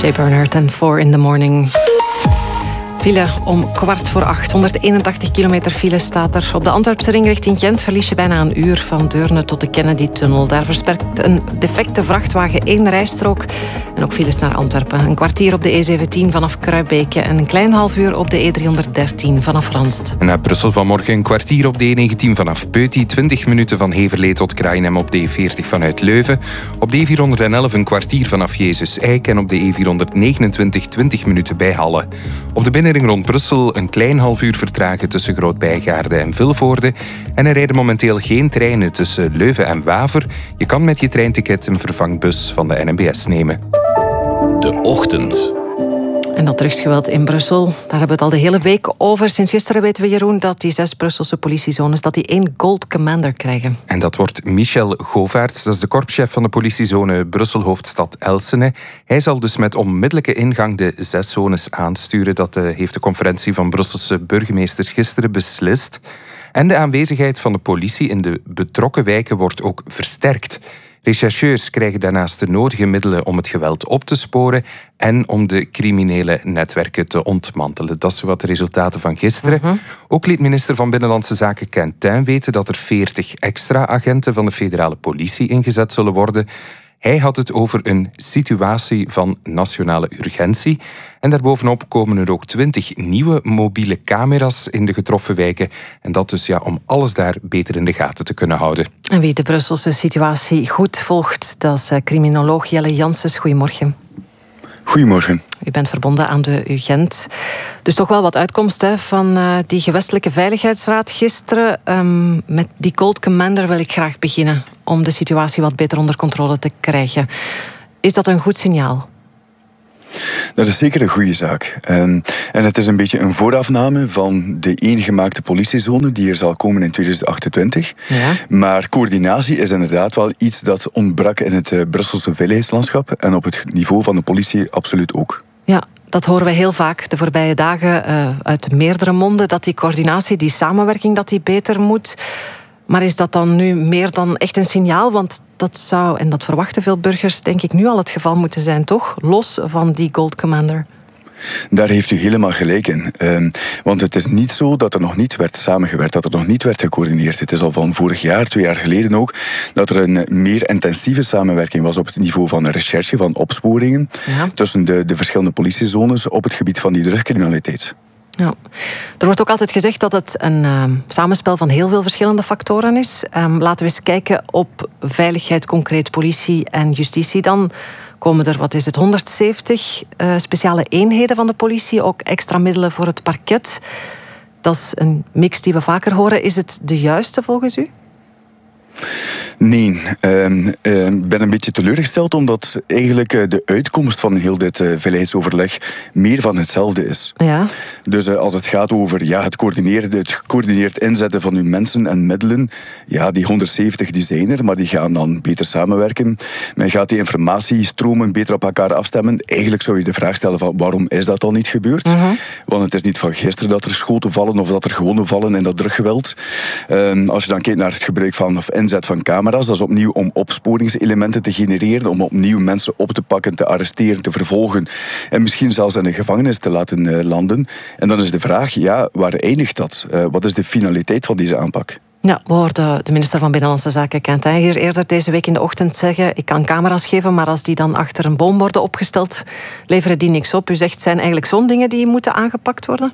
Jay Bernhardt en 4 in the Morning. File om 7:15. 181 kilometer file staat er. Op de Antwerpse ring richting Gent verlies je bijna een uur van Deurne tot de Kennedy-tunnel. Daar versperrt een defecte vrachtwagen 1 rijstrook. En ook files naar Antwerpen. Een kwartier op de E17 vanaf Kruibeke en een klein half uur op de E313 vanaf Ranst. En naar Brussel vanmorgen een kwartier op de E19 vanaf Peuty, 20 minuten van Heverlee tot Kraaienhem op de E40 vanuit Leuven. Op de E411 een kwartier vanaf Jezus Eik en op de E429 20 minuten bij Halle. Op de binnenring rond Brussel een klein half uur vertragen tussen Groot-Bijgaarde en Vilvoorde. En er rijden momenteel geen treinen tussen Leuven en Waver. Je kan met je treinticket een vervangbus van de NMBS nemen. De Ochtend. En dat drugsgeweld in Brussel, daar hebben we het al de hele week over. Sinds gisteren weten we, Jeroen, dat die 6 Brusselse politiezones dat die 1 Gold Commander krijgen. En dat wordt Michel Govaerts, dat is de korpschef van de politiezone Brussel-Hoofdstad Elsene. Hij zal dus met onmiddellijke ingang de 6 zones aansturen. Dat heeft de conferentie van Brusselse burgemeesters gisteren beslist. En de aanwezigheid van de politie in de betrokken wijken wordt ook versterkt. Rechercheurs krijgen daarnaast de nodige middelen om het geweld op te sporen en om de criminele netwerken te ontmantelen. Dat zijn wat de resultaten van gisteren. Ook liet minister van Binnenlandse Zaken Quentin weten dat er 40 extra agenten van de federale politie ingezet zullen worden. Hij had het over een situatie van nationale urgentie. En daarbovenop komen er ook 20 nieuwe mobiele camera's in de getroffen wijken. En dat dus om alles daar beter in de gaten te kunnen houden. En wie de Brusselse situatie goed volgt, dat is criminoloog Jelle Janssens. Goedemorgen. Goedemorgen. U bent verbonden aan de UGent. Dus toch wel wat uitkomst van die gewestelijke veiligheidsraad gisteren. Met die Gold Commander wil ik graag beginnen om de situatie wat beter onder controle te krijgen. Is dat een goed signaal? Dat is zeker een goede zaak. En het is een beetje een voorafname van de eengemaakte politiezone die er zal komen in 2028. Ja. Maar coördinatie is inderdaad wel iets dat ontbrak in het Brusselse veiligheidslandschap en op het niveau van de politie absoluut ook. Ja, dat horen we heel vaak de voorbije dagen uit meerdere monden, dat die coördinatie, die samenwerking, dat die beter moet. Maar is dat dan nu meer dan echt een signaal? Want dat zou, en dat verwachten veel burgers, denk ik, nu al het geval moeten zijn, toch? Los van die Gold Commander. Daar heeft u helemaal gelijk in. Want het is niet zo dat er nog niet werd samengewerkt, dat er nog niet werd gecoördineerd. Het is al van vorig jaar, 2 jaar geleden ook, dat er een meer intensieve samenwerking was op het niveau van recherche, van opsporingen, tussen de verschillende politiezones op het gebied van die drugscriminaliteit. Ja. Er wordt ook altijd gezegd dat het een samenspel van heel veel verschillende factoren is. Laten we eens kijken op veiligheid, concreet politie en justitie. Dan komen er, 170 speciale eenheden van de politie. Ook extra middelen voor het parket. Dat is een mix die we vaker horen. Is het de juiste volgens u? Nee, ik ben een beetje teleurgesteld omdat eigenlijk de uitkomst van heel dit veiligheidsoverleg meer van hetzelfde is. Ja. Dus als het gaat over het gecoördineerd inzetten van uw mensen en middelen, die 170 die zijn er, maar die gaan dan beter samenwerken. Men gaat die informatiestromen beter op elkaar afstemmen. Eigenlijk zou je de vraag stellen van waarom is dat al niet gebeurd? Want het is niet van gisteren dat er schoten vallen of dat er gewonden vallen in dat drugsgeweld. Als je dan kijkt naar het gebruik van of inzet van camera's, dat is opnieuw om opsporingselementen te genereren, om opnieuw mensen op te pakken, te arresteren, te vervolgen en misschien zelfs in de gevangenis te laten landen. En dan is de vraag, waar eindigt dat? Wat is de finaliteit van deze aanpak? Ja, we hoorden de minister van Binnenlandse Zaken Quentin hier eerder deze week in de ochtend zeggen, ik kan camera's geven, maar als die dan achter een boom worden opgesteld, leveren die niks op. U zegt, zijn eigenlijk zo'n dingen die moeten aangepakt worden?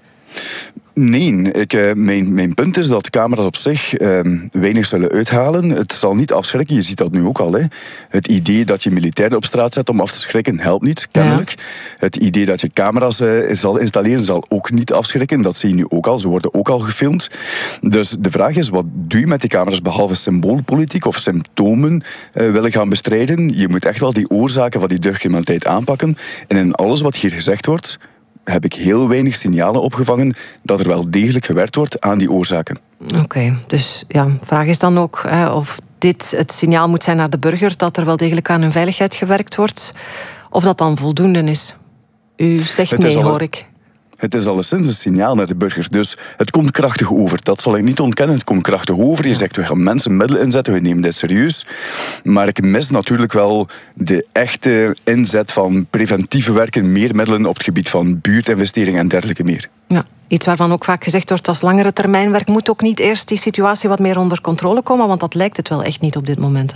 Nee, mijn punt is dat camera's op zich weinig zullen uithalen. Het zal niet afschrikken, je ziet dat nu ook al. Hè. Het idee dat je militairen op straat zet om af te schrikken, helpt niet, kennelijk. Ja. Het idee dat je camera's zal installeren, zal ook niet afschrikken. Dat zie je nu ook al, ze worden ook al gefilmd. Dus de vraag is, wat doe je met die camera's behalve symboolpolitiek of symptomen willen gaan bestrijden? Je moet echt wel die oorzaken van die drugscriminaliteit aanpakken. En in alles wat hier gezegd wordt, heb ik heel weinig signalen opgevangen dat er wel degelijk gewerkt wordt aan die oorzaken. Oké, dus de vraag is dan ook of dit het signaal moet zijn naar de burger dat er wel degelijk aan hun veiligheid gewerkt wordt, of dat dan voldoende is. U zegt nee, hoor ik. Het is alleszins een signaal naar de burger. Dus het komt krachtig over. Dat zal ik niet ontkennen. Het komt krachtig over. Je zegt, we gaan mensen middelen inzetten. We nemen dit serieus. Maar ik mis natuurlijk wel de echte inzet van preventieve werken. Meer middelen op het gebied van buurtinvesteringen en dergelijke meer. Ja, iets waarvan ook vaak gezegd wordt als langere termijnwerk moet ook niet eerst die situatie wat meer onder controle komen. Want dat lijkt het wel echt niet op dit moment, hè?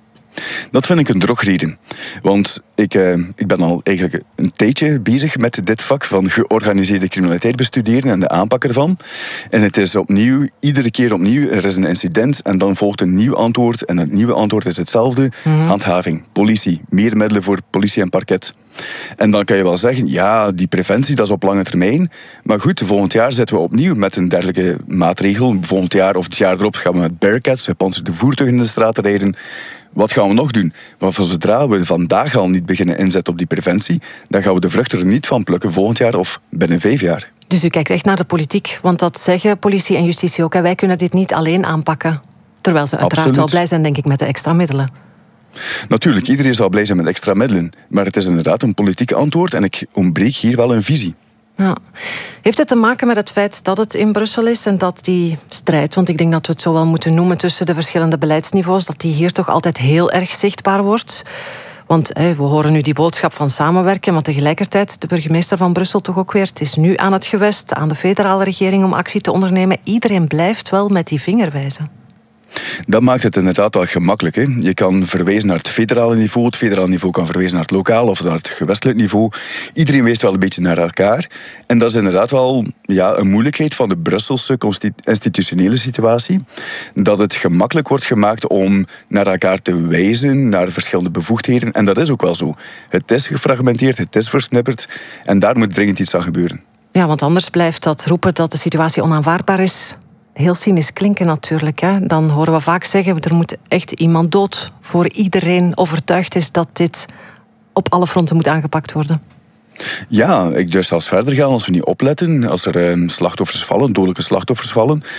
Dat vind ik een drogreden. Want ik ben al eigenlijk een tijdje bezig met dit vak van georganiseerde criminaliteit bestuderen en de aanpak ervan. En het is opnieuw, iedere keer opnieuw, er is een incident en dan volgt een nieuw antwoord. En het nieuwe antwoord is hetzelfde. Handhaving, politie, meer middelen voor politie en parket. En dan kan je wel zeggen, ja, die preventie, dat is op lange termijn. Maar goed, volgend jaar zitten we opnieuw met een dergelijke maatregel. Volgend jaar of het jaar erop gaan we met Bearcats, gepantserde voertuigen in de straat rijden. Wat gaan we nog doen? Maar zodra we vandaag al niet beginnen inzetten op die preventie, dan gaan we de vruchten er niet van plukken volgend jaar of binnen 5 jaar. Dus u kijkt echt naar de politiek, want dat zeggen politie en justitie ook. En wij kunnen dit niet alleen aanpakken. Terwijl ze uiteraard wel blij zijn, denk ik, met de extra middelen. Natuurlijk, iedereen zal blij zijn met extra middelen. Maar het is inderdaad een politiek antwoord en ik ontbreek hier wel een visie. Ja. Heeft het te maken met het feit dat het in Brussel is en dat die strijd, want ik denk dat we het zo wel moeten noemen tussen de verschillende beleidsniveaus, dat die hier toch altijd heel erg zichtbaar wordt? Want we horen nu die boodschap van samenwerken, maar tegelijkertijd de burgemeester van Brussel toch ook weer, het is nu aan het gewest, aan de federale regering om actie te ondernemen. Iedereen blijft wel met die vinger wijzen. Dat maakt het inderdaad wel gemakkelijk. Hè? Je kan verwijzen naar het federale niveau. Het federale niveau kan verwijzen naar het lokaal of naar het gewestelijk niveau. Iedereen wijst wel een beetje naar elkaar. En dat is inderdaad wel een moeilijkheid van de Brusselse institutionele situatie. Dat het gemakkelijk wordt gemaakt om naar elkaar te wijzen, naar verschillende bevoegdheden. En dat is ook wel zo. Het is gefragmenteerd, het is versnipperd. En daar moet dringend iets aan gebeuren. Ja, want anders blijft dat roepen dat de situatie onaanvaardbaar is heel cynisch klinken natuurlijk. Hè. Dan horen we vaak zeggen, er moet echt iemand dood voor iedereen overtuigd is dat dit op alle fronten moet aangepakt worden. Ja, ik durf zelfs verder gaan als we niet opletten. Als er slachtoffers vallen, dodelijke slachtoffers vallen,